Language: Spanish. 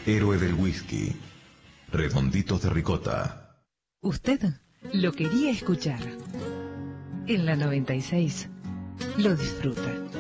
héroe del whisky, redonditos de ricota. Usted lo quería escuchar. En la 96 lo disfruta.